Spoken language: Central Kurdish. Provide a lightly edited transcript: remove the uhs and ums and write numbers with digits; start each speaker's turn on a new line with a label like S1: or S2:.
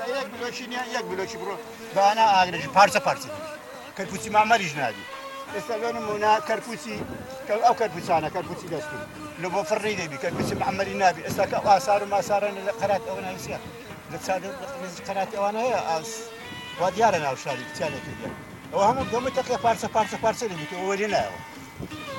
S1: یک بلوچی نه یک بلوچی برو به انا آگرش پارچه پارچه کرپوسی معماریش نادی استلون مونا کرپوسی او کرپوسانا کرپوسی دستو لو بفرني دبي کرپوسی معماری نابي استك آثار ما صارن قرات اونا نسيا لتصاد قرات اونا از وديارنا وشاري تشالك وهم قوم تقي پارچه دبي تو ولينا